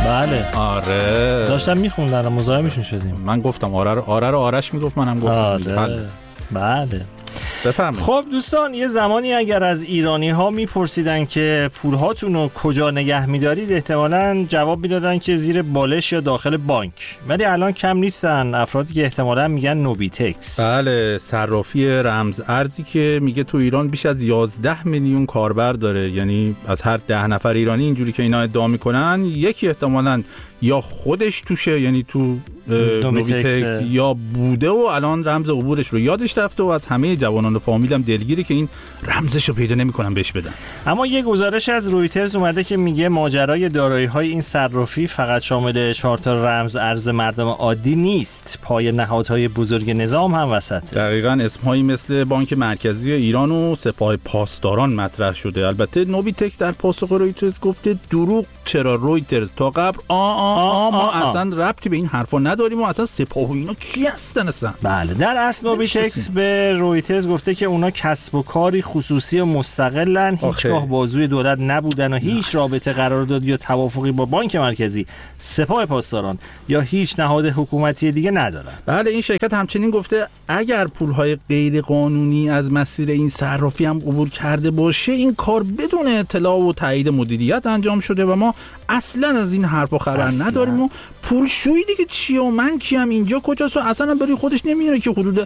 بله آره داشتم میخوندن و مزاحمشون شدیم. من گفتم آره رو آرش میگفت منم گفتم. بله بفرمایید. خب دوستان، یه زمانی اگر از ایرانی ها میپرسیدن که پولهاتون رو کجا نگه میدارید، احتمالاً جواب میدادن که زیر بالش یا داخل بانک. ولی الان کم نیستن افرادی که احتمالاً میگن نوبیتکس. بله، صرافی رمز ارزی که میگه تو ایران بیش از 11 میلیون کاربر داره. یعنی از هر 10 نفر ایرانی اینجوری که اینا ادعا میکنن یکی احتمالاً یا خودش توشه، یعنی تو نوبیتکس، یا بوده و الان رمز عبورش رو یادش رفته و از همه جوانان فامیلم دلگیره که این رمزش رو پیدا نمی‌کنن بهش بدن. اما یه گزارش از رویترز اومده که میگه ماجرای دارایی‌های این صرافی فقط شامل 4 تا رمز ارز مردم عادی نیست، پای نهادهای بزرگ نظام هم وسطه. دقیقاً اسمهایی مثل بانک مرکزی ایران و سپاه پاسداران مطرح شده. البته نوبیتکس در پاسخ رویترز گفته دروغ چرا رویترز، تا قبل ما اصلا ربطی به این حرفا نداریم و اصلا سپاه و اینا کی هستن اصلا. بله، در اصل نوبیتکس به رویترز گفته که اونا کسب و کاری خصوصی و مستقلن، هیچگاه بازوی دولت نبودن و هیچ رابطه قرارداد یا توافقی با بانک مرکزی، سپاه پاسداران یا هیچ نهاد حکومتی دیگه ندارن. بله، این شرکت همچنین گفته اگر پولهای غیر قانونی از مسیر این صرافی هم عبور کرده باشه، این کار بدون اطلاع و تایید مدیریت انجام شده و ما اصلا از این حرفا خبر نداریم و پول شویی دیگه چیه و من کیم، اینجا کجاست و اصلا برای خودش نمیاره که حدود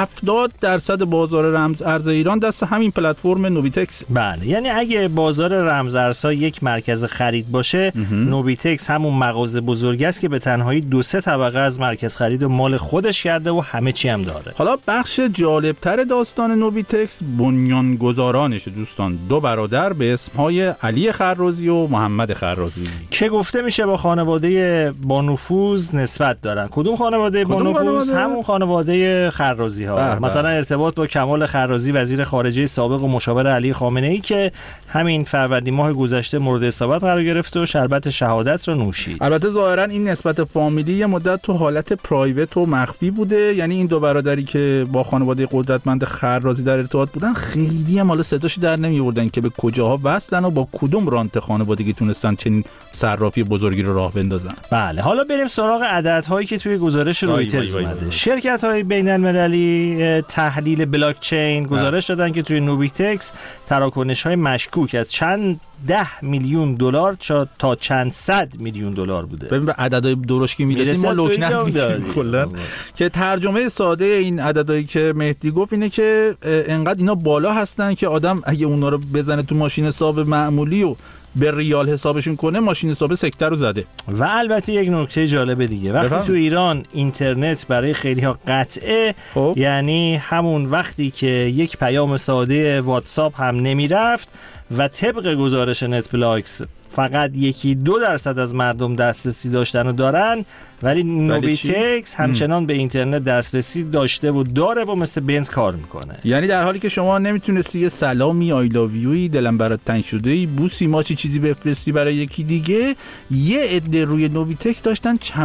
70% بازار رمز ارز ایران دست همین پلتفرم نوبیتکس. بله، یعنی اگه بازار رمز ارزها یک مرکز خرید باشه، نوبیتکس همون مغازه بزرگی است که به تنهایی 2-3 طبقه از مرکز خرید و مال خودش کرده و همه چی هم داره. حالا بخش جالبتر داستان نوبیتکس بنیانگذارانش دوستان، 2 برادر به اسمهای علی خرازی و محمد خرازی که گفته میشه با خانواده با نفوذ نسبت دارن. کدوم خانواده با نفوذ؟ همون خانواده خرازی ها. مثلا ارتباط با کمال خرازی وزیر خارجه سابق و مشاور علی خامنه‌ای که همین فروردین ماه گذشته مورد اصابت قرار گرفت و شربت شهادت رو نوشید. البته ظاهرا این نسبت فامیلی یه مدت تو حالت پرایوت و مخفی بوده، یعنی این 2 برادری که با خانواده قدرتمند خرازی در ارتباط بودن خیلی هم حالا صداشو در نمی‌آوردن که به کجاها وصلن و با کدوم رانت خانوادگی تونستن چنین صرافی بزرگی رو راه بندازن. بله، حالا بریم سراغ عددهایی که توی گزارش رویترز اومده. شرکت‌های بین‌المللی تحلیل بلاک چین گزارش دادن که توی نوبیتکس تراکنش‌های مشکوک از چند 10 میلیون دلار تا چند صد میلیون دلار بوده. ببین به عددهای درشتی میرسیم ما لکنت میشیم کلا. که ترجمه ساده این عددهایی که مهدی گفت اینه که انقدر اینا بالا هستن که آدم اگه اونا رو بزنه تو ماشین حساب معمولی و به ریال حسابشون کنه، ماشین حساب سکته رو زده. و البته یک نکته جالب دیگه، وقتی تو ایران اینترنت برای خیلی ها قطعه، یعنی همون وقتی که یک پیام ساده واتساپ هم نمیرفت و طبق گزارش نتبلاکس فقط 1-2% از مردم دسترسی داشتن و دارن، ولی نوبیتکس همچنان به اینترنت دسترسی داشته و داره و مثل بنز کار میکنه. یعنی در حالی که شما نمیتونستی یه سلامی، آی لاو یوی، دلم برات تنگ شده، بوسی ماچی چیزی بفرستی برای یکی دیگه، یه عده روی نوبیتکس داشتن چند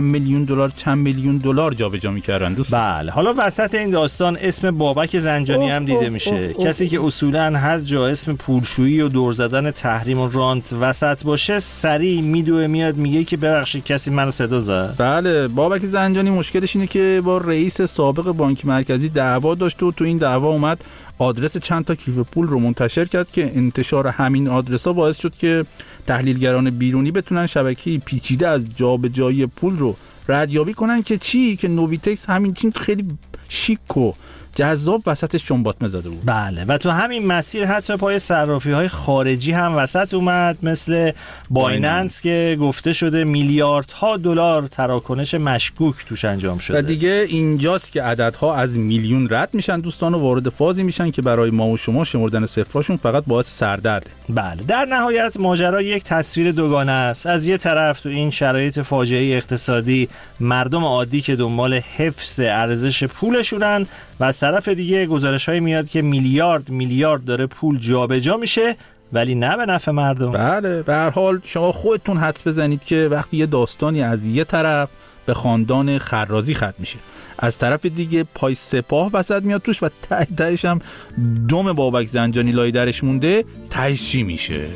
میلیون دلار جابجا میکردن دوست. بله، حالا وسط این داستان اسم بابک زنجانی هم دیده میشه. کسی که اصولا هر جا اسم پولشویی و دور زدن تحریم و رانت وسط باشه سریع میدوه میاد میگه که ببخشید کسی منو صدا زد. بله، بابک زنجانی مشکلش اینه که با رئیس سابق بانک مرکزی دعوا داشت و تو این دعوا اومد آدرس چند تا کیف پول رو منتشر کرد که انتشار همین آدرس‌ها باعث شد که تحلیلگران بیرونی بتونن شبکه پیچیده از جابجایی پول رو ردیابی کنن که نوبیتکس همین چین خیلی شیک و جذاب وسطش چنباتمه زده بود. بله، و تو همین مسیر حتی پای صرافی‌های خارجی هم وسط اومد، مثل بایننس که گفته شده میلیاردها دلار تراکنش مشکوک توش انجام شده. و دیگه اینجاست که عددها از میلیون رد میشن دوستان و وارد فازی میشن که برای ما و شما شمردن صفراشون فقط باعث سردرده. بله، در نهایت ماجرا یک تصویر دوگانه است. از یه طرف تو این شرایط فاجعه اقتصادی مردم عادی که دنبال حفظ ارزش پولشونن و از طرف دیگه گزارش‌های میاد که میلیارد داره پول جابجا میشه ولی نه به نفع مردم. بله، به هر حال شما خودتون حدس بزنید که وقتی یه داستانی از یه طرف به خاندان خرازی ختم میشه، از طرف دیگه پای سپاه وسط میاد توش و تهش هم دم بابک زنجانی لای درش مونده، تهش چی میشه؟